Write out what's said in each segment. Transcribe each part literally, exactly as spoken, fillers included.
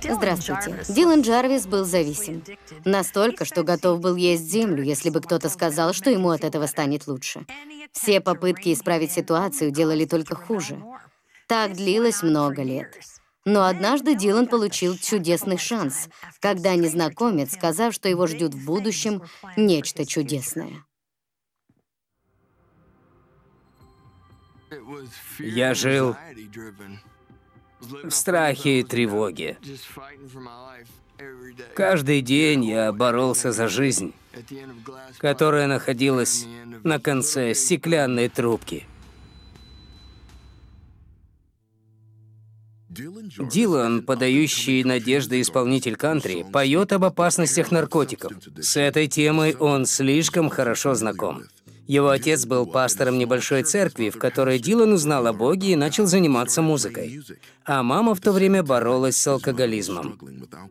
Здравствуйте. Дилан Джарвис был зависим. Настолько, что готов был есть землю, если бы кто-то сказал, что ему от этого станет лучше. Все попытки исправить ситуацию делали только хуже. Так длилось много лет. Но однажды Дилан получил чудесный шанс, когда незнакомец, сказав, что его ждет в будущем нечто чудесное. Я жил в страхе и тревоге. Каждый день я боролся за жизнь, которая находилась на конце стеклянной трубки. Дилан, подающий надежды исполнитель кантри, поет об опасностях наркотиков. С этой темой он слишком хорошо знаком. Его отец был пастором небольшой церкви, в которой Дилан узнал о Боге и начал заниматься музыкой. А мама в то время боролась с алкоголизмом.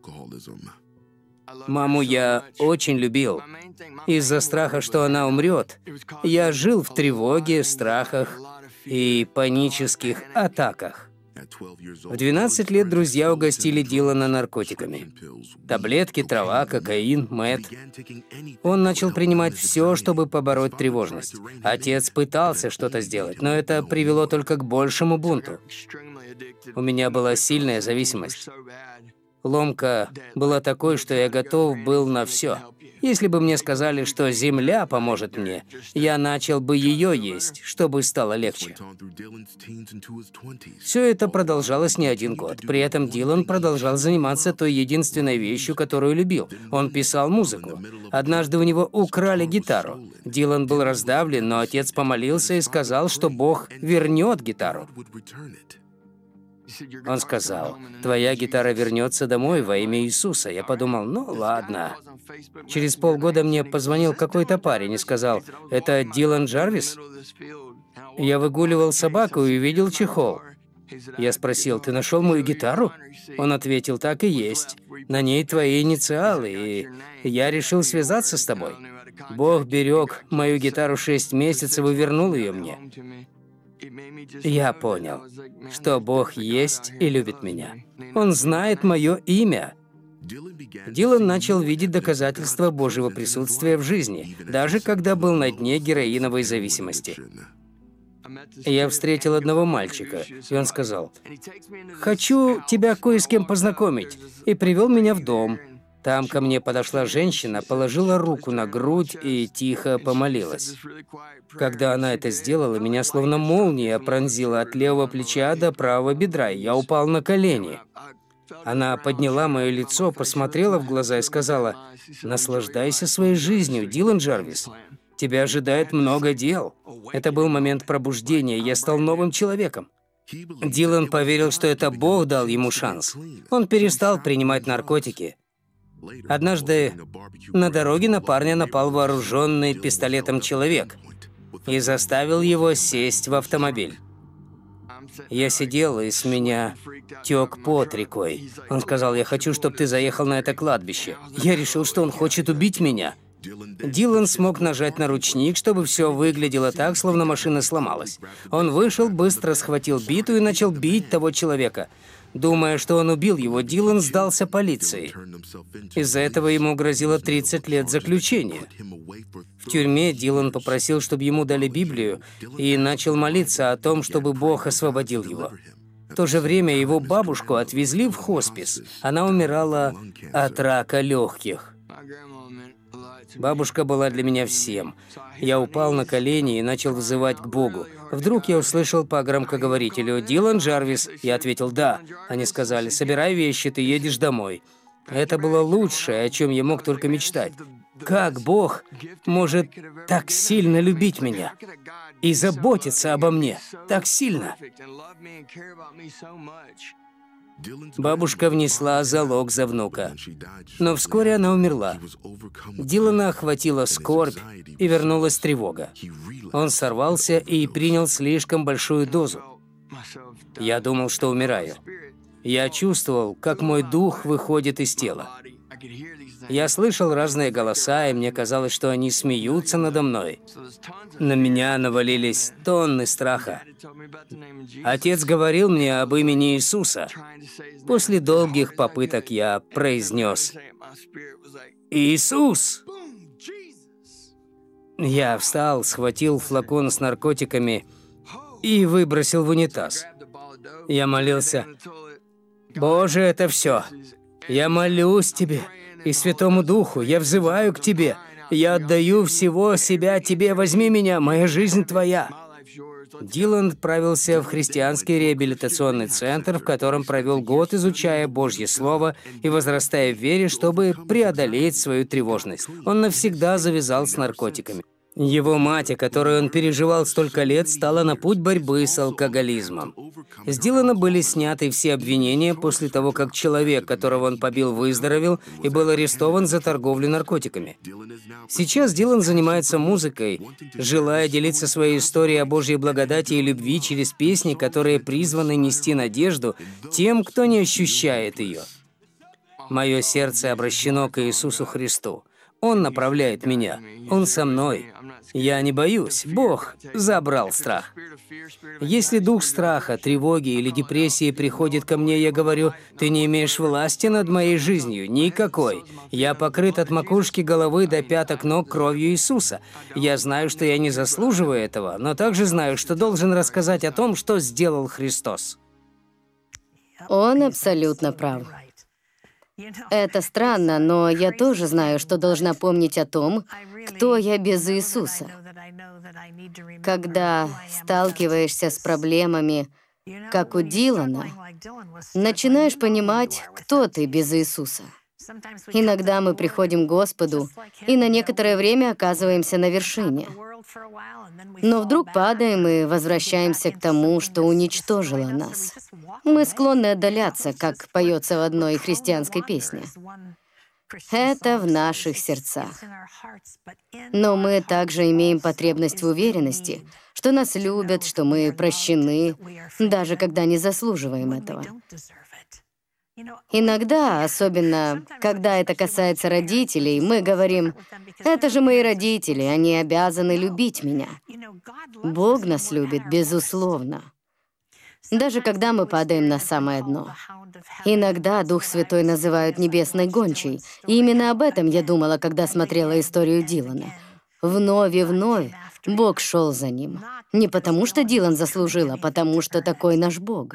Маму я очень любил. Из-за страха, что она умрет, я жил в тревоге, страхах и панических атаках. В двенадцать лет друзья угостили Дилана наркотиками. Таблетки, трава, кокаин, мeth. Он начал принимать все, чтобы побороть тревожность. Отец пытался что-то сделать, но это привело только к большему бунту. У меня была сильная зависимость. Ломка была такой, что я готов был на все. Если бы мне сказали, что земля поможет мне, я начал бы ее есть, чтобы стало легче. Все это продолжалось не один год. При этом Дилан продолжал заниматься той единственной вещью, которую любил. Он писал музыку. Однажды у него украли гитару. Дилан был раздавлен, но отец помолился и сказал, что Бог вернет гитару. Он сказал: «Твоя гитара вернется домой во имя Иисуса». Я подумал: ну ладно. Через полгода мне позвонил какой-то парень и сказал: «Это Дилан Джарвис?» Я выгуливал собаку и увидел чехол. Я спросил: «Ты нашел мою гитару?» Он ответил: «Так и есть. На ней твои инициалы, и я решил связаться с тобой. Бог берег мою гитару шесть месяцев и вернул ее мне». Я понял, что Бог есть и любит меня. Он знает мое имя. Дилан начал видеть доказательства Божьего присутствия в жизни, даже когда был на дне героиновой зависимости. Я встретил одного мальчика, и он сказал: «Хочу тебя кое с кем познакомить», и привел меня в дом. Там ко мне подошла женщина, положила руку на грудь и тихо помолилась. Когда она это сделала, меня словно молния пронзила от левого плеча до правого бедра, и я упал на колени. Она подняла мое лицо, посмотрела в глаза и сказала: «Наслаждайся своей жизнью, Дилан Джарвис. Тебя ожидает много дел». Это был момент пробуждения, я стал новым человеком. Дилан поверил, что это Бог дал ему шанс. Он перестал принимать наркотики. Однажды на дороге на парня напал вооруженный пистолетом человек и заставил его сесть в автомобиль. Я сидел, и с меня тек пот рекой. Он сказал: «Я хочу, чтобы ты заехал на это кладбище». Я решил, что он хочет убить меня. Дилан смог нажать на ручник, чтобы все выглядело так, словно машина сломалась. Он вышел, быстро схватил биту и начал бить того человека. Думая, что он убил его, Дилан сдался полиции. Из-за этого ему грозило тридцать лет заключения. В тюрьме Дилан попросил, чтобы ему дали Библию, и начал молиться о том, чтобы Бог освободил его. В то же время его бабушку отвезли в хоспис. Она умирала от рака легких. Бабушка была для меня всем. Я упал на колени и начал взывать к Богу. Вдруг я услышал по громкоговорителю: «Дилан Джарвис». Я ответил: «Да». Они сказали: «Собирай вещи, ты едешь домой». Это было лучшее, о чем я мог только мечтать. Как Бог может так сильно любить меня и заботиться обо мне так сильно? Бабушка внесла залог за внука, но вскоре она умерла. Дилана охватила скорбь, и вернулась тревога. Он сорвался и принял слишком большую дозу. Я думал, что умираю. Я чувствовал, как мой дух выходит из тела. Я слышал разные голоса, и мне казалось, что они смеются надо мной. На меня навалились тонны страха. Отец говорил мне об имени Иисуса. После долгих попыток я произнес: «Иисус!» Я встал, схватил флакон с наркотиками и выбросил в унитаз. Я молился: «Боже, это все. Я молюсь Тебе и Святому Духу, я взываю к Тебе. Я отдаю всего себя Тебе, возьми меня, моя жизнь Твоя». Дилан отправился в христианский реабилитационный центр, в котором провел год, изучая Божье Слово и возрастая в вере, чтобы преодолеть свою тревожность. Он навсегда завязал с наркотиками. Его мать, о которой он переживал столько лет, стала на путь борьбы с алкоголизмом. С Дилана были сняты все обвинения после того, как человек, которого он побил, выздоровел и был арестован за торговлю наркотиками. Сейчас Дилан занимается музыкой, желая делиться своей историей о Божьей благодати и любви через песни, которые призваны нести надежду тем, кто не ощущает ее. Мое сердце обращено к Иисусу Христу. Он направляет меня. Он со мной. Я не боюсь. Бог забрал страх. Если дух страха, тревоги или депрессии приходит ко мне, я говорю: «Ты не имеешь власти над моей жизнью. Никакой. Я покрыт от макушки головы до пяток ног кровью Иисуса. Я знаю, что я не заслуживаю этого, но также знаю, что должен рассказать о том, что сделал Христос». Он абсолютно прав. Это странно, но я тоже знаю, что должна помнить о том, кто я без Иисуса. Когда сталкиваешься с проблемами, как у Дилана, начинаешь понимать, кто ты без Иисуса. Иногда мы приходим к Господу и на некоторое время оказываемся на вершине. Но вдруг падаем и возвращаемся к тому, что уничтожило нас. Мы склонны отдаляться, как поется в одной христианской песне. Это в наших сердцах. Но мы также имеем потребность в уверенности, что нас любят, что мы прощены, даже когда не заслуживаем этого. Иногда, особенно когда это касается родителей, мы говорим: «Это же мои родители, они обязаны любить меня». Бог нас любит, безусловно. Даже когда мы падаем на самое дно. Иногда Дух Святой называют небесной гончей, и именно об этом я думала, когда смотрела историю Дилана. Вновь и вновь Бог шел за ним. Не потому, что Дилан заслужил, а потому, что такой наш Бог.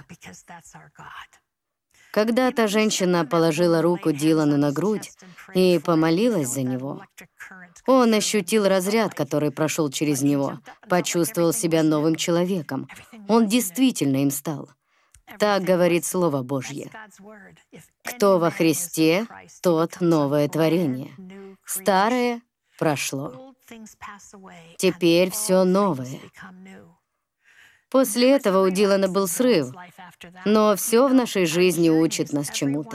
Когда-то женщина положила руку Дилану на грудь и помолилась за него. Он ощутил разряд, который прошел через него, почувствовал себя новым человеком. Он действительно им стал. Так говорит Слово Божье. «Кто во Христе, тот новое творение. Старое прошло. Теперь все новое». После этого у Дилана был срыв, но все в нашей жизни учит нас чему-то.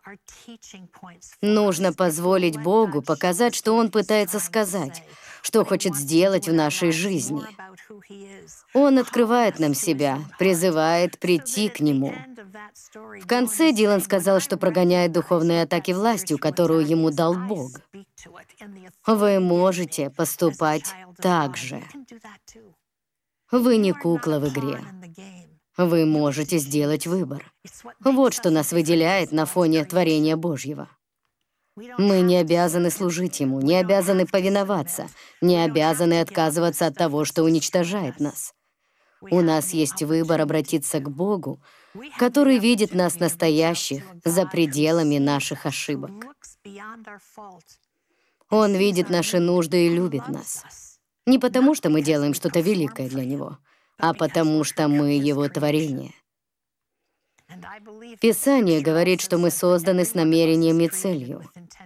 Нужно позволить Богу показать, что Он пытается сказать, что хочет сделать в нашей жизни. Он открывает нам себя, призывает прийти к Нему. В конце Дилан сказал, что прогоняет духовные атаки властью, которую ему дал Бог. Вы можете поступать так же. Вы не кукла в игре. Вы можете сделать выбор. Вот что нас выделяет на фоне творения Божьего. Мы не обязаны служить Ему, не обязаны повиноваться, не обязаны отказываться от того, что уничтожает нас. У нас есть выбор обратиться к Богу, который видит нас настоящих за пределами наших ошибок. Он видит наши нужды и любит нас. Не потому, что мы делаем что-то великое для Него, а потому, что мы Его творение. Писание говорит, что мы созданы с намерением и целью.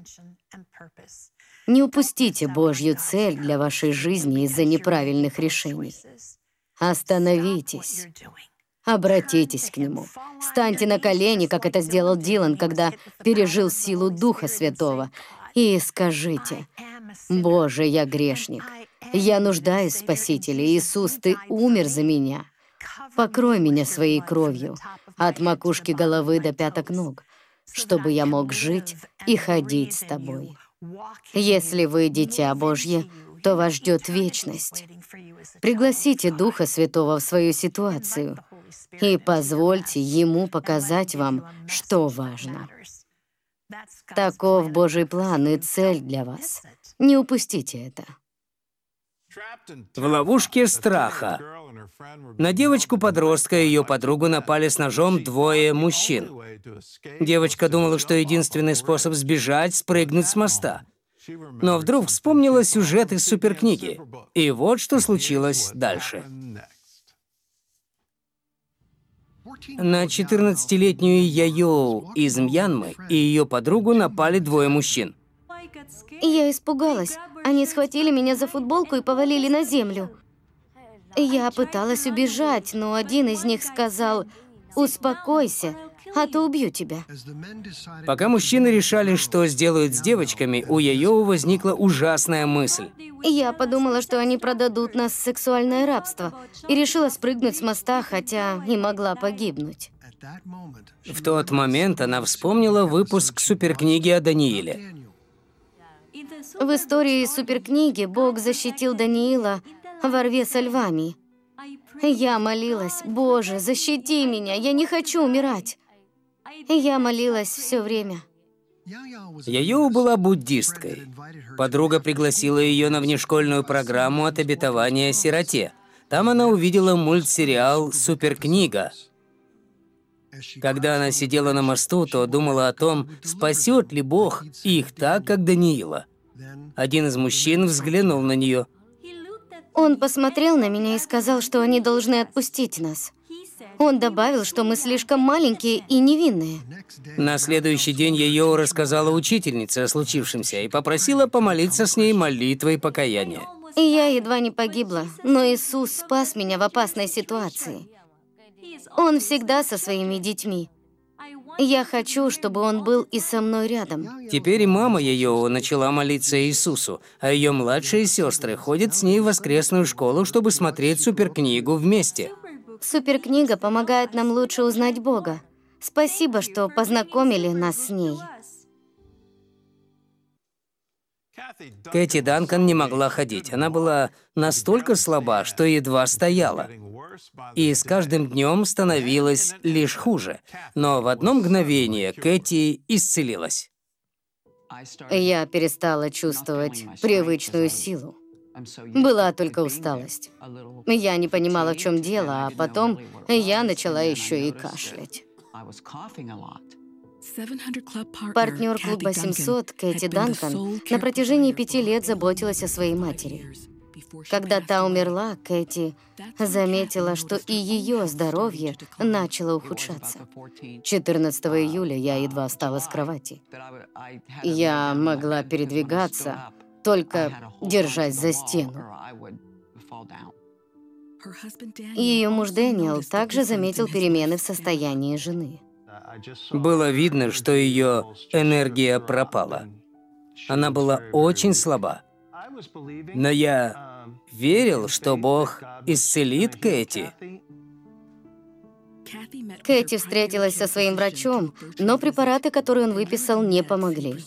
Не упустите Божью цель для вашей жизни из-за неправильных решений. Остановитесь. Обратитесь к Нему. Встаньте на колени, как это сделал Дилан, когда пережил силу Духа Святого, и скажите: «Боже, я грешник. Я нуждаюсь в Спасителе. Иисус, Ты умер за меня. Покрой меня своей кровью, от макушки головы до пяток ног. чтобы я мог жить и ходить с тобой. Если вы дитя Божье, то вас ждет вечность. Пригласите Духа Святого в свою ситуацию и позвольте Ему показать вам, что важно. Таков Божий план и цель для вас. Не упустите это. В ловушке страха. На девочку-подростка и ее подругу напали с ножом двое мужчин. Девочка думала, что единственный способ сбежать — спрыгнуть с моста. Но вдруг вспомнила сюжет из суперкниги. И вот что случилось дальше. На четырнадцатилетнюю Яйоу из Мьянмы и ее подругу напали двое мужчин. Я испугалась. Они схватили меня за футболку и повалили на землю. Я пыталась убежать, но один из них сказал: «Успокойся, а то убью тебя». Пока мужчины решали, что сделают с девочками, у Яйоу возникла ужасная мысль. Я подумала, что они продадут нас в сексуальное рабство, и решила спрыгнуть с моста, хотя и могла погибнуть. В тот момент она вспомнила выпуск суперкниги о Данииле. В истории суперкниги Бог защитил Даниила во рве со львами. Я молилась: «Боже, защити меня, я не хочу умирать». Я молилась все время. Яйоу была буддисткой. Подруга пригласила ее на внешкольную программу от обетования сироте. Там она увидела мультсериал «Суперкнига». Когда она сидела на мосту, то думала о том, спасет ли Бог их так, как Даниила. Один из мужчин взглянул на нее. Он посмотрел на меня и сказал, что они должны отпустить нас. Он добавил, что мы слишком маленькие и невинные. На следующий день Яйоу рассказала учительнице о случившемся и попросила помолиться с ней молитвой покаяния. И я едва не погибла, но Иисус спас меня в опасной ситуации. Он всегда со своими детьми. Я хочу, чтобы Он был и со мной рядом. Теперь и мама Яйоу начала молиться Иисусу, а ее младшие сестры ходят с ней в воскресную школу, чтобы смотреть суперкнигу вместе. Суперкнига помогает нам лучше узнать Бога. Спасибо, что познакомили нас с ней. Кэти Данкан не могла ходить. Она была настолько слаба, что едва стояла. И с каждым днем становилось лишь хуже. Но в одно мгновение Кэти исцелилась. Я перестала чувствовать привычную силу. Была только усталость. Я не понимала, в чем дело, а потом я начала еще и кашлять. Партнер клуба семьсот Кэти Данкан на протяжении пяти лет заботилась о своей матери. Когда та умерла, Кэти заметила, что и ее здоровье начало ухудшаться. четырнадцатого июля я едва встала с кровати. Я могла передвигаться, только держась за стену. Ее муж Дэниел также заметил перемены в состоянии жены. Было видно, что ее энергия пропала. Она была очень слаба. Но я верил, что Бог исцелит Кэти. Кэти встретилась со своим врачом, но препараты, которые он выписал, не помогли.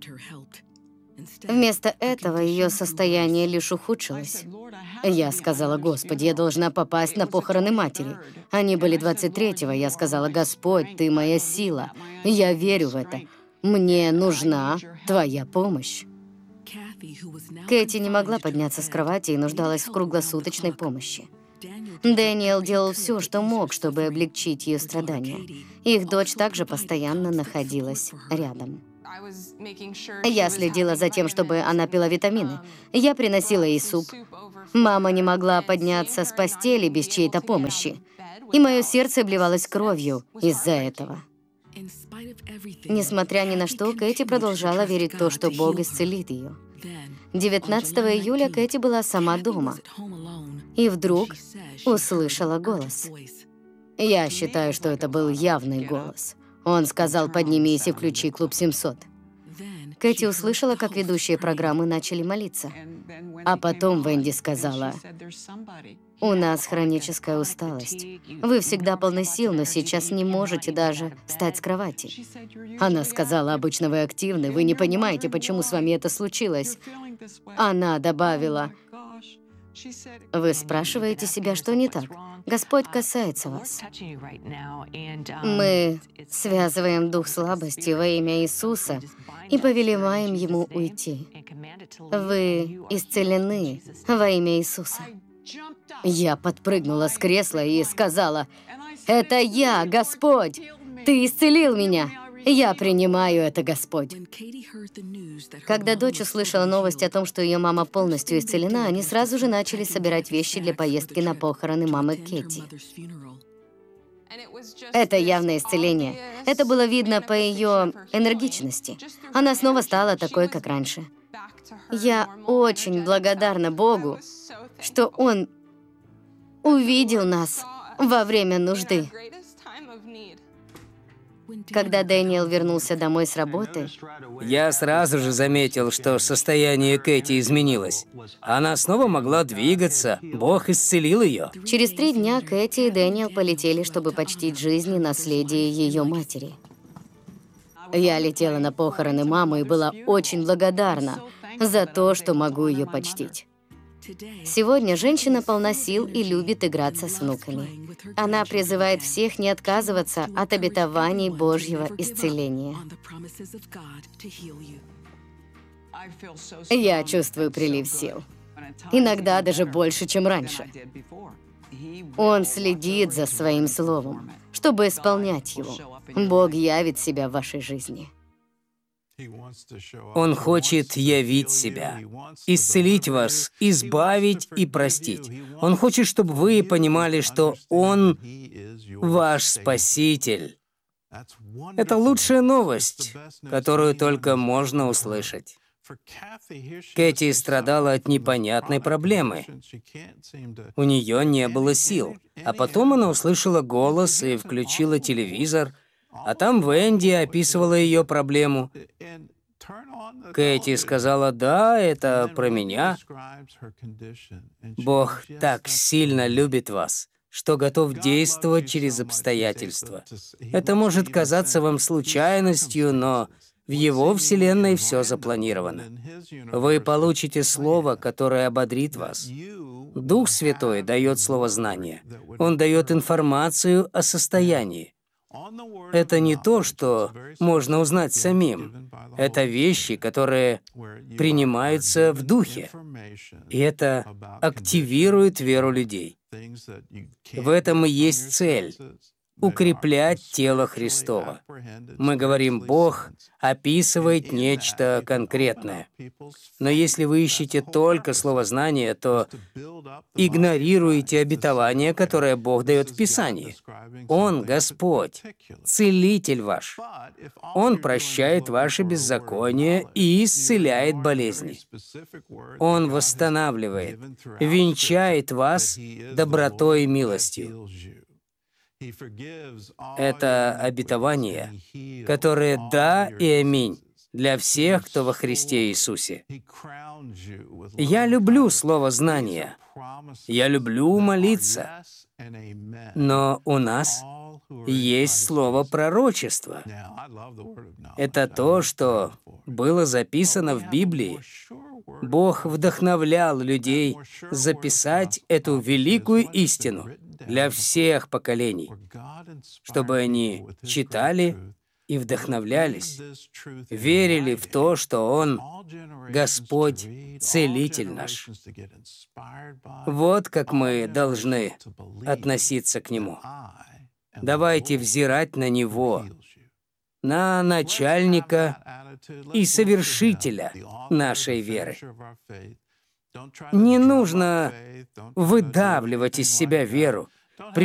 Вместо этого ее состояние лишь ухудшилось. Я сказала: «Господи, я должна попасть на похороны матери». Они были двадцать третьего. Я сказала: «Господь, Ты моя сила. Я верю в это. Мне нужна Твоя помощь». Кэти не могла подняться с кровати и нуждалась в круглосуточной помощи. Дэниел делал все, что мог, чтобы облегчить ее страдания. Их дочь также постоянно находилась рядом. Я следила за тем, чтобы она пила витамины. Я приносила ей суп. Мама не могла подняться с постели без чьей-то помощи. И мое сердце обливалось кровью из-за этого. Несмотря ни на что, Кэти продолжала верить в то, что Бог исцелит ее. девятнадцатого июля Кэти была сама дома. И вдруг услышала голос. Я считаю, что это был явный голос. Он сказал: «Поднимись и включи клуб семьсот». Кэти услышала, как ведущие программы начали молиться. А потом Венди сказала: «У нас хроническая усталость. Вы всегда полны сил, но сейчас не можете даже встать с кровати». Она сказала: «Обычно вы активны, вы не понимаете, почему с вами это случилось». Она добавила: «Вы спрашиваете себя, что не так? Господь касается вас. Мы связываем дух слабости во имя Иисуса и повелеваем ему уйти. Вы исцелены во имя Иисуса». Я подпрыгнула с кресла и сказала: «Это я, Господь! Ты исцелил меня! Я принимаю это, Господь». Когда дочь услышала новость о том, что ее мама полностью исцелена, они сразу же начали собирать вещи для поездки на похороны мамы Кэти. Это явное исцеление. Это было видно по ее энергичности. Она снова стала такой, как раньше. Я очень благодарна Богу, что Он увидел нас во время нужды. Когда Дэниел вернулся домой с работы, Я сразу же заметил, что состояние Кэти изменилось. Она снова могла двигаться, Бог исцелил ее. через три дня Кэти и Дэниел полетели, чтобы почтить жизнь и наследие ее матери. Я летела на похороны мамы и была очень благодарна за то, что могу ее почтить. Сегодня женщина полна сил и любит играться с внуками. Она призывает всех не отказываться от обетований Божьего исцеления. Я чувствую прилив сил. Иногда даже больше, чем раньше. Он следит за своим словом, чтобы исполнять его. Бог явит себя в вашей жизни. Он хочет явить себя, исцелить вас, избавить и простить. Он хочет, чтобы вы понимали, что Он ваш Спаситель. Это лучшая новость, которую только можно услышать. Кэти страдала от непонятной проблемы. У нее не было сил. А потом она услышала голос и включила телевизор, а там Венди описывала ее проблему. Кэти сказала: «Да, это про меня». Бог так сильно любит вас, что готов действовать через обстоятельства. Это может казаться вам случайностью, но в Его Вселенной все запланировано. Вы получите слово, которое ободрит вас. Дух Святой дает слово знания. Он дает информацию о состоянии. Это не то, что можно узнать самим. Это вещи, которые принимаются в духе. И это активирует веру людей. В этом и есть цель — укреплять тело Христово. Мы говорим, Бог описывает нечто конкретное. Но если вы ищете только слово знания, то игнорируете обетование, которое Бог дает в Писании. Он Господь, Целитель ваш. Он прощает ваши беззакония и исцеляет болезни. Он восстанавливает, венчает вас добротой и милостью. Это обетование, которое «да» и «аминь» для всех, кто во Христе Иисусе. Я люблю слово «знание». Я люблю молиться. Но у нас есть слово «пророчество». Это то, что было записано в Библии. Бог вдохновлял людей записать эту великую истину для всех поколений, чтобы они читали и вдохновлялись, верили в то, что Он — Господь, Целитель наш. Вот как мы должны относиться к Нему. Давайте взирать на Него, на начальника и совершителя нашей веры. Не нужно выдавливать из себя веру,